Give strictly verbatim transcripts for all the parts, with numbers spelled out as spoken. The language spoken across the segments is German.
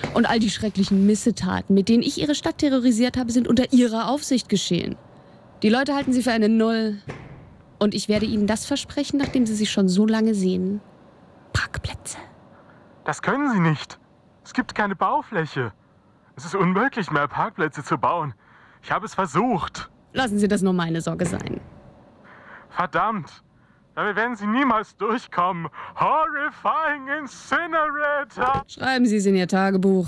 Und all die schrecklichen Missetaten, mit denen ich ihre Stadt terrorisiert habe, sind unter ihrer Aufsicht geschehen. Die Leute halten sie für eine Null. Und ich werde ihnen das versprechen, nachdem sie sich schon so lange sehen. Parkplätze. Das können Sie nicht. Es gibt keine Baufläche. Es ist unmöglich, mehr Parkplätze zu bauen. Ich habe es versucht. Lassen Sie das nur meine Sorge sein. Verdammt. Damit werden Sie niemals durchkommen. Horrifying Incinerator. Schreiben Sie es in Ihr Tagebuch.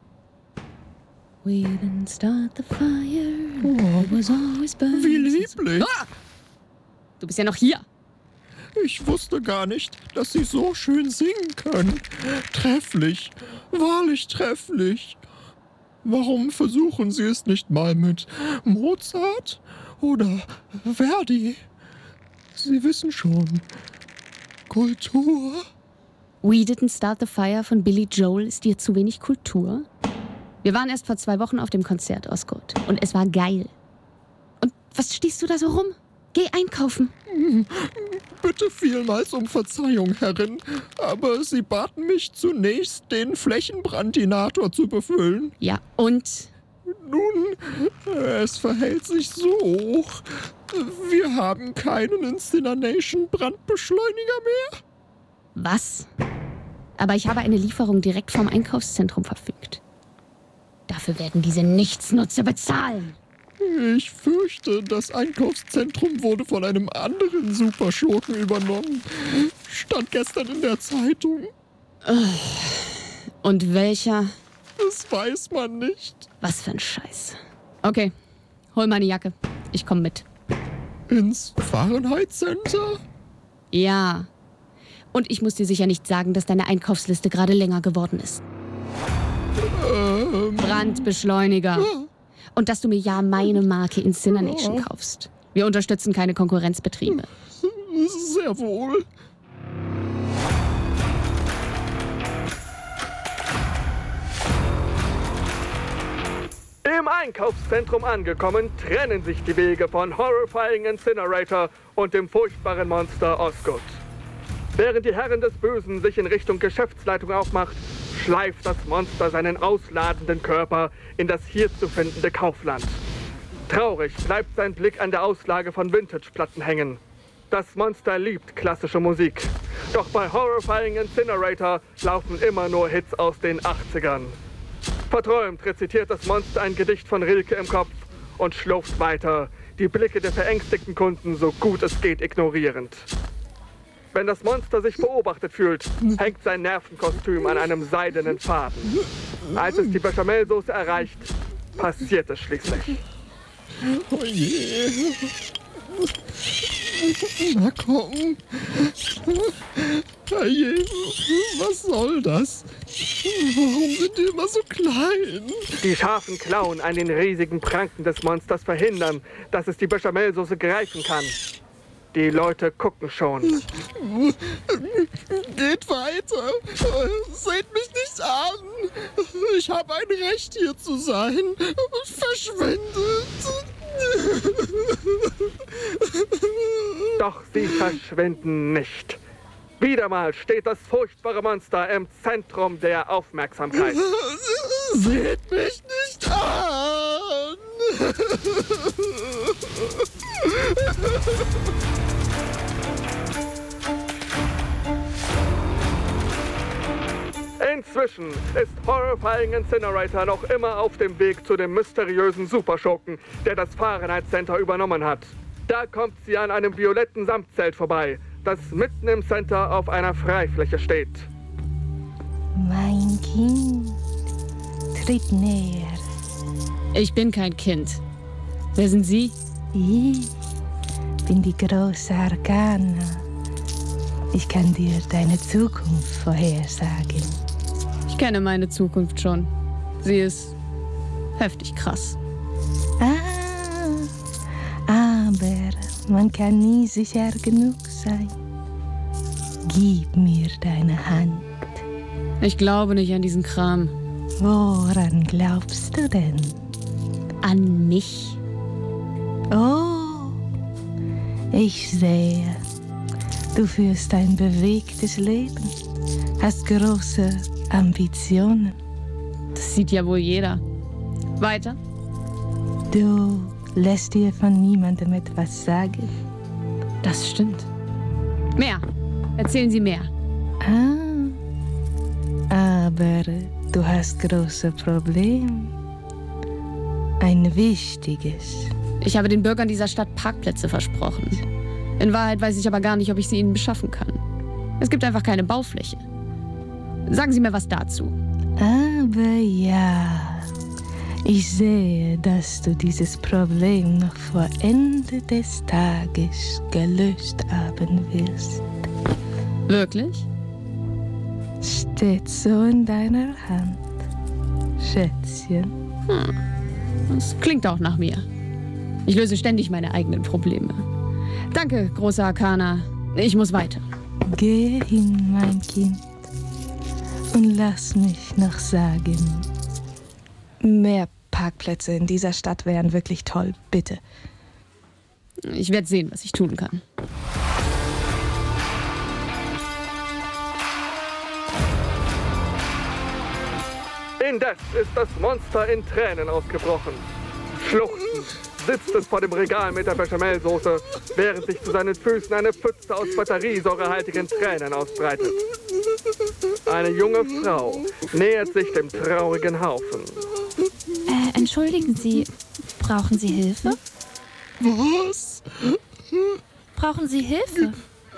We didn't start the fire. Oh, it was always burning. Wie lieblich. Ah! Du bist ja noch hier. Ich wusste gar nicht, dass Sie so schön singen können. Trefflich, wahrlich trefflich. Warum versuchen Sie es nicht mal mit Mozart oder Verdi? Sie wissen schon, Kultur. We Didn't Start the Fire von Billy Joel ist dir zu wenig Kultur? Wir waren erst vor zwei Wochen auf dem Konzert, Osgood. Und es war geil. Und was stehst du da so rum? Geh einkaufen. Bitte vielmals um Verzeihung, Herrin, aber Sie baten mich zunächst, den Flächenbrandinator zu befüllen. Ja, und? Nun, es verhält sich so. Wir haben keinen Incineration-Brandbeschleuniger mehr. Was? Aber ich habe eine Lieferung direkt vom Einkaufszentrum verfügt. Dafür werden diese Nichtsnutzer bezahlen. Ich fürchte, das Einkaufszentrum wurde von einem anderen Superschurken übernommen. Stand gestern in der Zeitung. Und welcher? Das weiß man nicht. Was für ein Scheiß. Okay, hol meine Jacke. Ich komm mit. Ins Fahrenheit Center? Ja. Und ich muss dir sicher nicht sagen, dass deine Einkaufsliste gerade länger geworden ist. Ähm, Brandbeschleuniger. Ja. Und dass du mir ja meine Marke Incineration kaufst. Wir unterstützen keine Konkurrenzbetriebe. Sehr wohl. Im Einkaufszentrum angekommen, trennen sich die Wege von Horrifying Incinerator und dem furchtbaren Monster Osgood. Während die Herren des Bösen sich in Richtung Geschäftsleitung aufmacht, schleift das Monster seinen ausladenden Körper in das hier zu findende Kaufland. Traurig bleibt sein Blick an der Auslage von Vintage-Platten hängen. Das Monster liebt klassische Musik. Doch bei Horrifying Incinerator laufen immer nur Hits aus den achtzigern. Verträumt rezitiert das Monster ein Gedicht von Rilke im Kopf und schlurft weiter, die Blicke der verängstigten Kunden so gut es geht ignorierend. Wenn das Monster sich beobachtet fühlt, hängt sein Nervenkostüm an einem seidenen Faden. Als es die Bechamelsoße erreicht, passiert es schließlich. Oh je. Na komm. Oh je, was soll das? Warum sind die immer so klein? Die scharfen Klauen an den riesigen Pranken des Monsters verhindern, dass es die Bechamelsoße greifen kann. Die Leute gucken schon. Geht weiter. Seht mich nicht an. Ich habe ein Recht, hier zu sein. Verschwindet. Doch sie verschwinden nicht. Wieder mal steht das furchtbare Monster im Zentrum der Aufmerksamkeit. Seht mich nicht an. Inzwischen ist Horrifying Incinerator noch immer auf dem Weg zu dem mysteriösen Superschurken, der das Fahrenheit Center übernommen hat. Da kommt sie an einem violetten Samtzelt vorbei, das mitten im Center auf einer Freifläche steht. Mein Kind, tritt näher. Ich bin kein Kind. Wer sind Sie? Ich bin die große Arcana. Ich kann dir deine Zukunft vorhersagen. Ich kenne meine Zukunft schon. Sie ist heftig krass. Ah, aber man kann nie sicher genug sein. Gib mir deine Hand. Ich glaube nicht an diesen Kram. Woran glaubst du denn? An mich. Oh, ich sehe. Du führst ein bewegtes Leben, hast große Ambitionen. Das sieht ja wohl jeder. Weiter? Du lässt dir von niemandem etwas sagen. Das stimmt. Mehr. Erzählen Sie mehr. Ah, aber du hast große Probleme. Ein wichtiges. Ich habe den Bürgern dieser Stadt Parkplätze versprochen. In Wahrheit weiß ich aber gar nicht, ob ich sie ihnen beschaffen kann. Es gibt einfach keine Baufläche. Sagen Sie mir was dazu. Aber ja, ich sehe, dass du dieses Problem noch vor Ende des Tages gelöst haben wirst. Wirklich? Steht so in deiner Hand, Schätzchen. Hm. Das klingt auch nach mir. Ich löse ständig meine eigenen Probleme. Danke, großer Arcana. Ich muss weiter. Geh hin, mein Kind. Und lass mich noch sagen. Mehr Parkplätze in dieser Stadt wären wirklich toll, bitte. Ich werde sehen, was ich tun kann. Indes ist das Monster in Tränen ausgebrochen. Schluchzend sitzt es vor dem Regal mit der Bechamelsoße, während sich zu seinen Füßen eine Pfütze aus batteriesäurehaltigen Tränen ausbreitet. Eine junge Frau nähert sich dem traurigen Haufen. Äh, entschuldigen Sie, brauchen Sie Hilfe? Was? Brauchen Sie Hilfe?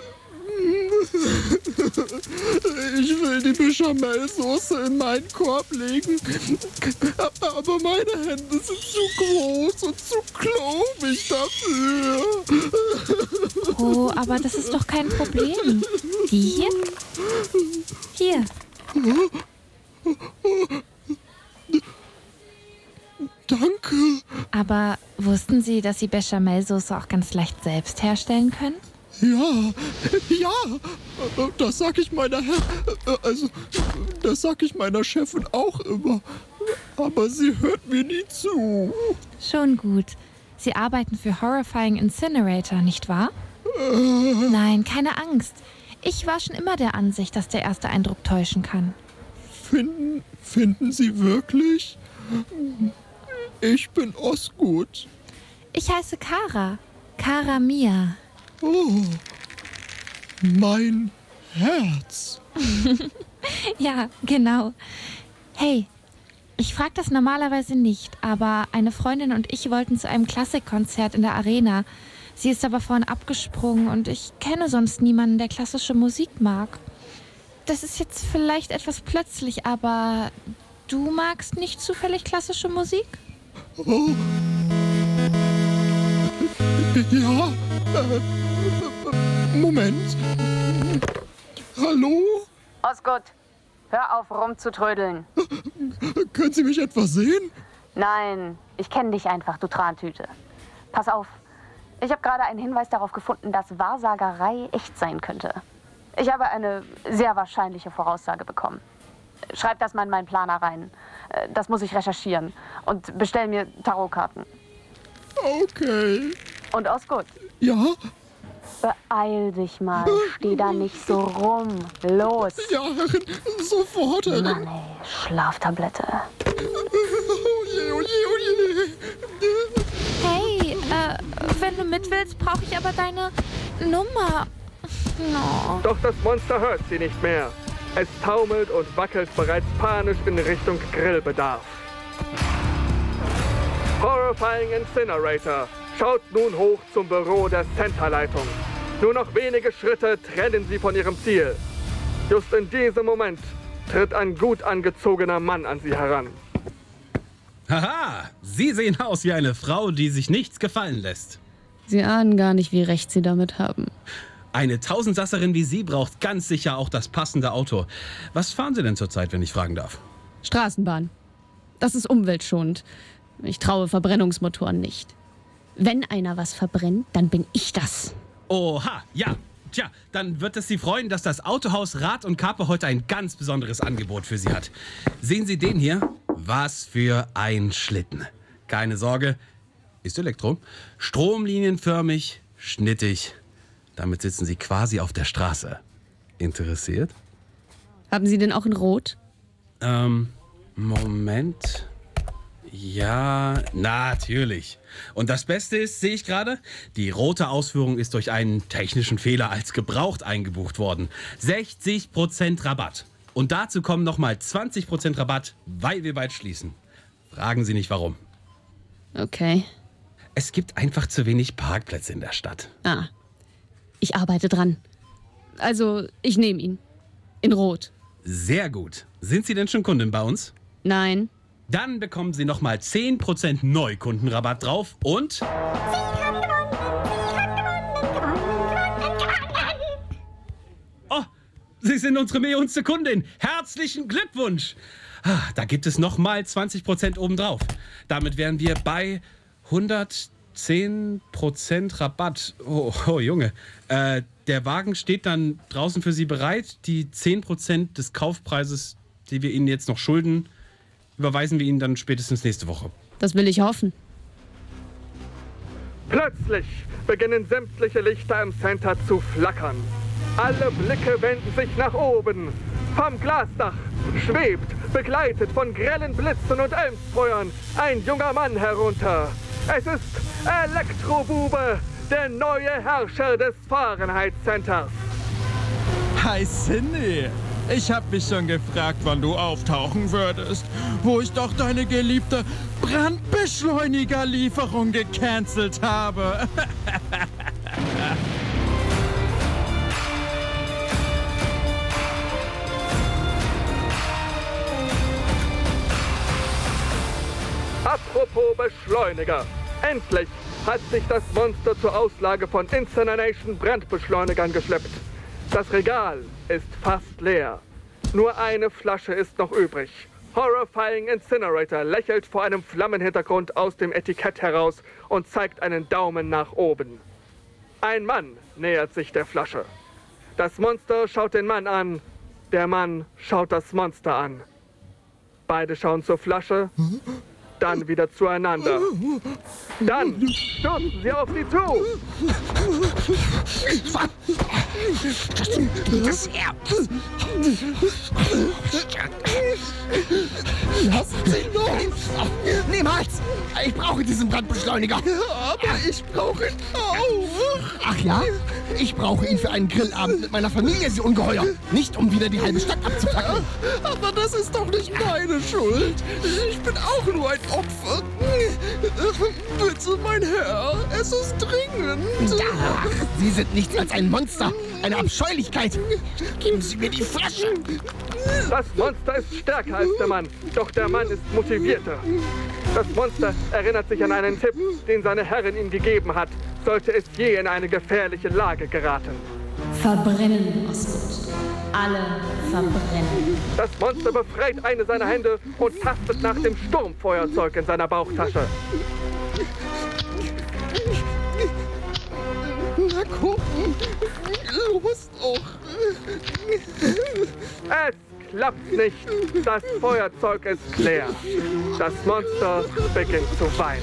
Ich will die Bechamelsoße in meinen Korb legen, aber meine Hände sind zu groß und zu klobig dafür. Oh, aber das ist doch kein Problem. Die hier? Hier. Danke. Aber wussten Sie, dass Sie Bechamelsoße auch ganz leicht selbst herstellen können? Ja, ja, das sag ich meiner Herr, also das sag ich meiner Chefin auch immer, aber sie hört mir nie zu. Schon gut. Sie arbeiten für Horrifying Incinerator, nicht wahr? Äh. Nein, keine Angst. Ich war schon immer der Ansicht, dass der erste Eindruck täuschen kann. Finden, finden Sie wirklich? Ich bin Osgood. Ich heiße Kara. Kara Mia. Oh, mein Herz. Ja, genau. Hey, ich frage das normalerweise nicht, aber eine Freundin und ich wollten zu einem Klassikkonzert in der Arena. Sie ist aber vorhin abgesprungen und ich kenne sonst niemanden, der klassische Musik mag. Das ist jetzt vielleicht etwas plötzlich, aber du magst nicht zufällig klassische Musik? Oh. Ja, äh, Moment. Hallo? Osgood, hör auf rumzutrödeln. Können Sie mich etwa sehen? Nein, ich kenne dich einfach, du Trantüte. Pass auf, ich habe gerade einen Hinweis darauf gefunden, dass Wahrsagerei echt sein könnte. Ich habe eine sehr wahrscheinliche Voraussage bekommen. Schreib das mal in meinen Planer rein. Das muss ich recherchieren. Und bestell mir Tarotkarten. Okay. Und Osgood? Ja? Beeil dich mal. Steh da nicht so rum. Los. Ja, Herrin. Sofort, Herrin. Mann, ey. Schlaftablette. Oje, oje, oje. Hey, äh, wenn du mit willst, brauche ich aber deine Nummer. No. Doch das Monster hört sie nicht mehr. Es taumelt und wackelt bereits panisch in Richtung Grillbedarf. Horrifying Incinerator schaut nun hoch zum Büro der Centerleitung. Nur noch wenige Schritte trennen sie von ihrem Ziel. Just in diesem Moment tritt ein gut angezogener Mann an sie heran. Haha, Sie sehen aus wie eine Frau, die sich nichts gefallen lässt. Sie ahnen gar nicht, wie recht Sie damit haben. Eine Tausendsasserin wie Sie braucht ganz sicher auch das passende Auto. Was fahren Sie denn zurzeit, wenn ich fragen darf? Straßenbahn. Das ist umweltschonend. Ich traue Verbrennungsmotoren nicht. Wenn einer was verbrennt, dann bin ich das. Oha, ja. Tja, dann wird es Sie freuen, dass das Autohaus Rad und Kappe heute ein ganz besonderes Angebot für Sie hat. Sehen Sie den hier? Was für ein Schlitten. Keine Sorge, ist Elektro. Stromlinienförmig, schnittig. Damit sitzen Sie quasi auf der Straße. Interessiert? Haben Sie denn auch in Rot? Ähm, Moment. Ja, natürlich. Und das Beste ist, sehe ich gerade, die rote Ausführung ist durch einen technischen Fehler als gebraucht eingebucht worden. sechzig Prozent Rabatt. Und dazu kommen nochmal zwanzig Prozent Rabatt, weil wir bald schließen. Fragen Sie nicht, warum. Okay. Es gibt einfach zu wenig Parkplätze in der Stadt. Ah, ich arbeite dran. Also, ich nehme ihn. In Rot. Sehr gut. Sind Sie denn schon Kundin bei uns? Nein. Dann bekommen Sie nochmal zehn Prozent Neukundenrabatt drauf und... Oh, Sie sind unsere millionste Kundin. Herzlichen Glückwunsch. Ah, da gibt es nochmal zwanzig Prozent obendrauf. Damit wären wir bei hundertzehn Prozent Rabatt. Oh, oh Junge. Äh, der Wagen steht dann draußen für Sie bereit. Die zehn Prozent des Kaufpreises, die wir Ihnen jetzt noch schulden, überweisen wir Ihnen dann spätestens nächste Woche. Das will ich hoffen. Plötzlich beginnen sämtliche Lichter im Center zu flackern. Alle Blicke wenden sich nach oben. Vom Glasdach schwebt, begleitet von grellen Blitzen und Elmsfeuern, ein junger Mann herunter. Es ist Elektrobube, der neue Herrscher des Fahrenheit Centers. Hi Cindy, ich hab mich schon gefragt, wann du auftauchen würdest, wo ich doch deine geliebte Brandbeschleunigerlieferung gecancelt habe. Apropos Beschleuniger. Endlich hat sich das Monster zur Auslage von Incineration Brandbeschleunigern geschleppt. Das Regal ist fast leer. Nur eine Flasche ist noch übrig. Horrifying Incinerator lächelt vor einem Flammenhintergrund aus dem Etikett heraus und zeigt einen Daumen nach oben. Ein Mann nähert sich der Flasche. Das Monster schaut den Mann an. Der Mann schaut das Monster an. Beide schauen zur Flasche, dann wieder zueinander. Dann stürzen sie auf sie zu. Das her! Lassen Sie los! Niemals! Ich brauche diesen Brandbeschleuniger. Aber ich brauche ihn auch. Ach ja? Ich brauche ihn für einen Grillabend mit meiner Familie, Sie Ungeheuer. Nicht, um wieder die halbe Stadt abzupacken. Aber das ist doch nicht meine Schuld. Ich bin auch nur ein Opfer. Bitte, mein Herr, es ist dringend. Ach, Sie sind nichts als ein Monster. Eine Abscheulichkeit. Geben Sie mir die Flasche. Das Monster ist stärker als der Mann, doch der Mann ist motivierter. Das Monster erinnert sich an einen Tipp, den seine Herrin ihm gegeben hat, sollte es je in eine gefährliche Lage geraten. Verbrennen, Osgood. Alle verbrennen. Das Monster befreit eine seiner Hände und tastet nach dem Sturmfeuerzeug in seiner Bauchtasche. Na gucken. Los doch. Es klappt nicht. Das Feuerzeug ist leer. Das Monster beginnt zu weinen.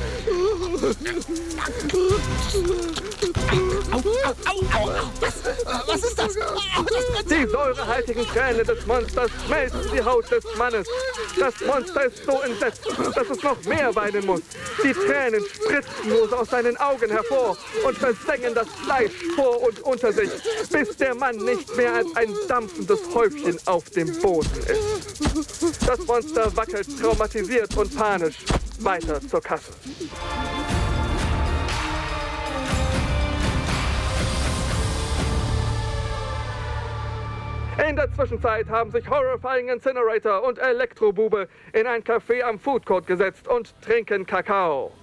Au, au, au, au. Was, was ist das? Au, das Die säurehaltigen Tränen des Monsters schmelzen die Haut des Mannes. Das Monster ist so entsetzt, dass es noch mehr weinen muss. Die Tränen spritzen nur aus seinen Augen hervor und versengen das Fleisch vor und unter sich, bis der Mann nicht mehr als ein dampfendes Häufchen auf dem Boden ist. Das Monster wackelt traumatisiert und panisch weiter zur Kasse. In der Zwischenzeit haben sich Horrifying Incinerator und Elektrobube in ein Café am Food Court gesetzt und trinken Kakao.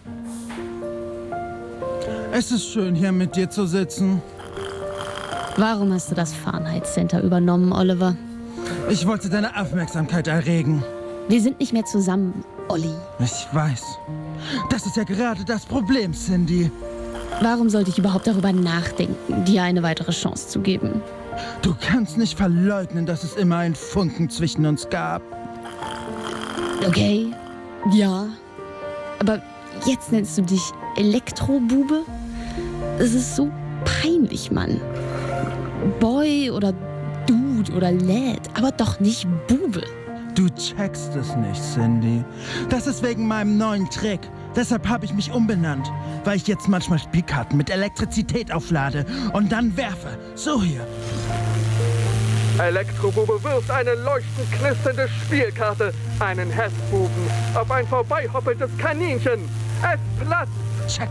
Es ist schön, hier mit dir zu sitzen. Warum hast du das Fahrenheit Center übernommen, Oliver? Ich wollte deine Aufmerksamkeit erregen. Wir sind nicht mehr zusammen, Olli. Ich weiß. Das ist ja gerade das Problem, Cindy. Warum sollte ich überhaupt darüber nachdenken, dir eine weitere Chance zu geben? Du kannst nicht verleugnen, dass es immer einen Funken zwischen uns gab. Okay, ja. Aber jetzt nennst du dich Elektrobube? Es ist so peinlich, Mann. Boy oder Dude oder Lad, aber doch nicht Bube. Du checkst es nicht, Cindy. Das ist wegen meinem neuen Trick. Deshalb habe ich mich umbenannt, weil ich jetzt manchmal Spielkarten mit Elektrizität auflade und dann werfe. So hier. Elektrobube wirft eine leuchtend knisternde Spielkarte, einen Hessbuben, auf ein vorbeihoppelndes Kaninchen. Es platzt. Check.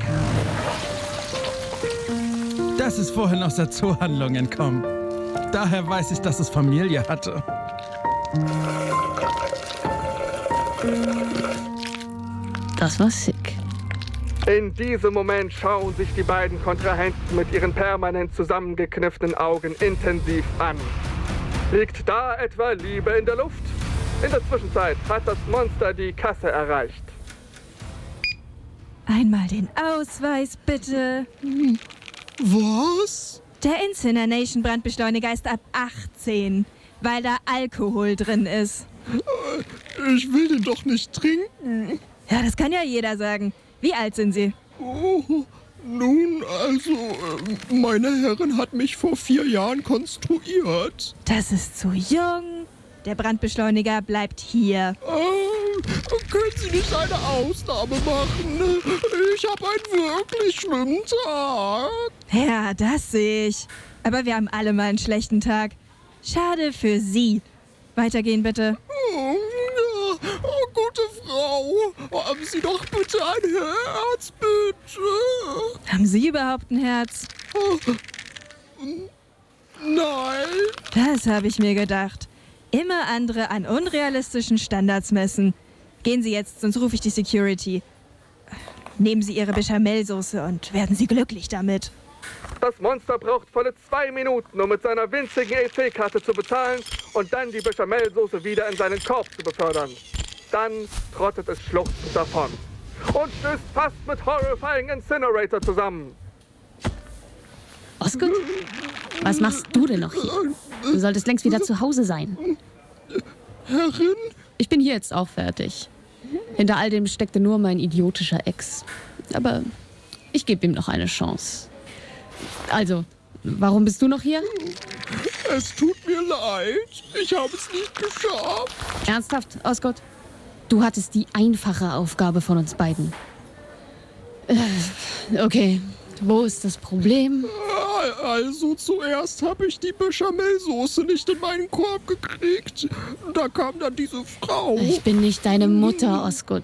Das ist vorhin aus der Zoohandlung entkommen. Daher weiß ich, dass es Familie hatte. Das war sick. In diesem Moment schauen sich die beiden Kontrahenten mit ihren permanent zusammengekniffenen Augen intensiv an. Liegt da etwa Liebe in der Luft? In der Zwischenzeit hat das Monster die Kasse erreicht. Einmal den Ausweis, bitte. Was? Der Incineration-Brandbeschleuniger ist ab achtzehn, weil da Alkohol drin ist. Ich will den doch nicht trinken. Ja, das kann ja jeder sagen. Wie alt sind Sie? Oh, nun, also, äh, meine Herrin hat mich vor vier Jahren konstruiert. Das ist zu jung. Der Brandbeschleuniger bleibt hier. Äh, können Sie nicht eine Ausnahme machen? Ich habe einen wirklich schlimmen Tag. Ja, das sehe ich. Aber wir haben alle mal einen schlechten Tag. Schade für Sie. Weitergehen, bitte. Oh, ja. Oh, gute Frau, haben Sie doch bitte ein Herz, bitte. Haben Sie überhaupt ein Herz? Oh, nein. Das habe ich mir gedacht. Immer andere an unrealistischen Standards messen. Gehen Sie jetzt, sonst rufe ich die Security. Nehmen Sie Ihre Bechamelsoße und werden Sie glücklich damit. Das Monster braucht volle zwei Minuten, um mit seiner winzigen E C-Karte zu bezahlen und dann die Bechamelsoße wieder in seinen Korb zu befördern. Dann trottet es schluchzend davon und stößt fast mit Horrifying Incinerator zusammen. Osgood? Was machst du denn noch hier? Du solltest längst wieder zu Hause sein. Herrin? Ich bin hier jetzt auch fertig. Hinter all dem steckte nur mein idiotischer Ex. Aber ich gebe ihm noch eine Chance. Also, warum bist du noch hier? Es tut mir leid. Ich habe es nicht geschafft. Ernsthaft, Osgood? Du hattest die einfache Aufgabe von uns beiden. Äh, okay, wo ist das Problem? Also zuerst habe ich die Bechamelsoße nicht in meinen Korb gekriegt. Da kam dann diese Frau. Ich bin nicht deine Mutter, Osgood.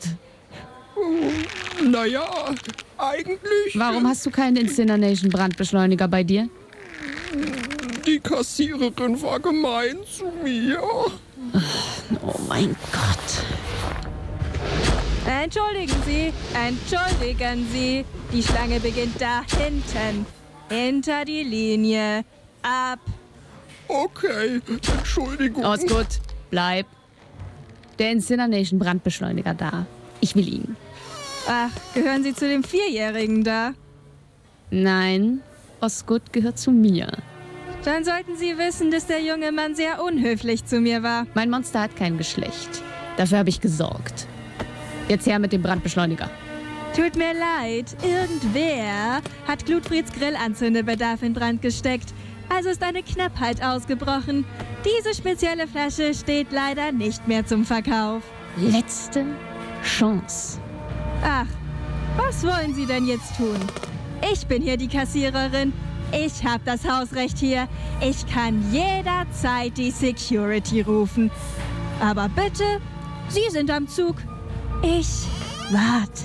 Naja, eigentlich... Warum hast du keinen Incineration-Brandbeschleuniger bei dir? Die Kassiererin war gemein zu mir. Oh mein Gott. Entschuldigen Sie, entschuldigen Sie. Die Schlange beginnt da hinten. Hinter die Linie. Ab. Okay, Entschuldigung. Osgood, bleib. Der Incineration-Brandbeschleuniger da. Ich will ihn. Ach, gehören Sie zu dem Vierjährigen da? Nein, Osgood gehört zu mir. Dann sollten Sie wissen, dass der junge Mann sehr unhöflich zu mir war. Mein Monster hat kein Geschlecht. Dafür habe ich gesorgt. Jetzt her mit dem Brandbeschleuniger. Tut mir leid, irgendwer hat Glutfrieds Grillanzündebedarf in Brand gesteckt. Also ist eine Knappheit ausgebrochen. Diese spezielle Flasche steht leider nicht mehr zum Verkauf. Letzte Chance. Ach, was wollen Sie denn jetzt tun? Ich bin hier die Kassiererin. Ich habe das Hausrecht hier. Ich kann jederzeit die Security rufen. Aber bitte, Sie sind am Zug. Ich warte.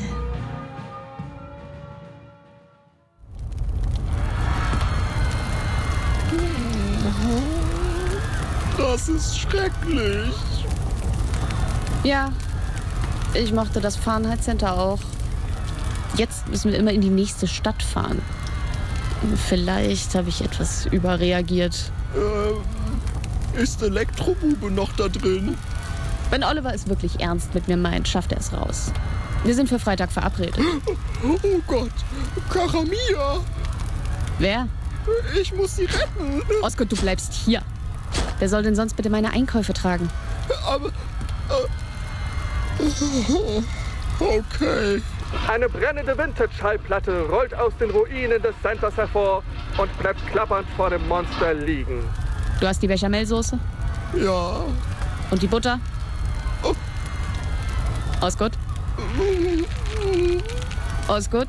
Das ist schrecklich. Ja, ich mochte das Fahrenheit Center auch. Jetzt müssen wir immer in die nächste Stadt fahren. Vielleicht habe ich etwas überreagiert. Ähm, ist Elektrobube noch da drin? Wenn Oliver es wirklich ernst mit mir meint, schafft er es raus. Wir sind für Freitag verabredet. Oh Gott, Karamia! Wer? Ich muss sie retten. Osgood, du bleibst hier. Wer soll denn sonst bitte meine Einkäufe tragen? Aber... Äh, okay. Eine brennende Vintage-Schallplatte rollt aus den Ruinen des Centers hervor und bleibt klappernd vor dem Monster liegen. Du hast die Bechamelsoße? Ja. Und die Butter? Osgood? Osgood?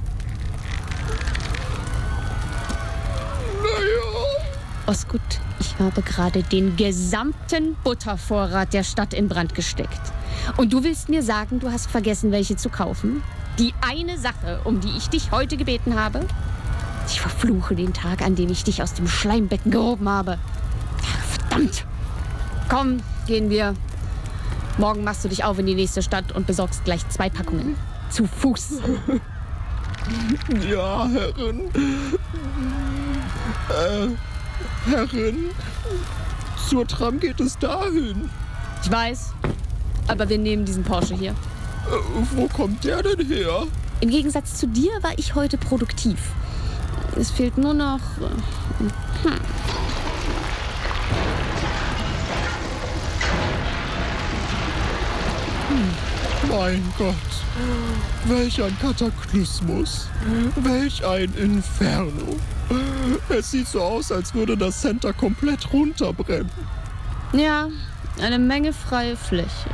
Naja. Osgood, ich habe gerade den gesamten Buttervorrat der Stadt in Brand gesteckt. Und du willst mir sagen, du hast vergessen, welche zu kaufen? Die eine Sache, um die ich dich heute gebeten habe? Ich verfluche den Tag, an dem ich dich aus dem Schleimbecken gehoben habe. Verdammt! Komm, gehen wir. Morgen machst du dich auf in die nächste Stadt und besorgst gleich zwei Packungen. Zu Fuß. Ja, Herrin. Äh, Herrin. Zur Tram geht es dahin. Ich weiß. Aber wir nehmen diesen Porsche hier. Äh, wo kommt der denn her? Im Gegensatz zu dir war ich heute produktiv. Es fehlt nur noch... Hm. Mein Gott, welch ein Kataklysmus, welch ein Inferno. Es sieht so aus, als würde das Center komplett runterbrennen. Ja, eine Menge freie Fläche.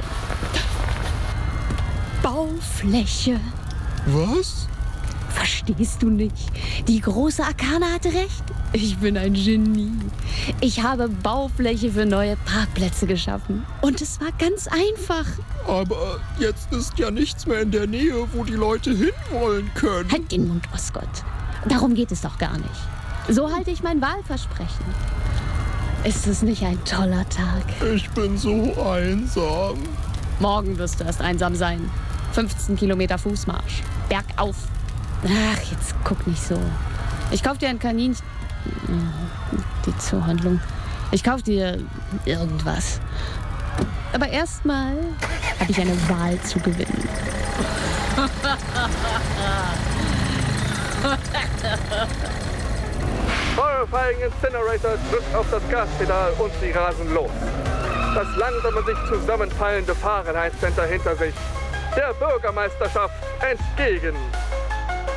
Baufläche. Was? Verstehst du nicht? Die große Arkana hatte recht. Ich bin ein Genie. Ich habe Baufläche für neue Parkplätze geschaffen. Und es war ganz einfach. Aber jetzt ist ja nichts mehr in der Nähe, wo die Leute hinwollen können. Halt den Mund, Osgood. Darum geht es doch gar nicht. So halte ich mein Wahlversprechen. Ist es nicht ein toller Tag? Ich bin so einsam. Morgen wirst du erst einsam sein. fünfzehn Kilometer Fußmarsch. Bergauf. Ach, jetzt guck nicht so. Ich kauf dir ein Kaninchen. Die Zoohandlung. Ich kauf dir irgendwas. Aber erstmal habe ich eine Wahl zu gewinnen. Horrifying Incinerator drückt auf das Gaspedal und sie rasen los. Das langsame sich zusammenfallende Fahrenheit Center hinter sich. Der Bürgermeisterschaft entgegen.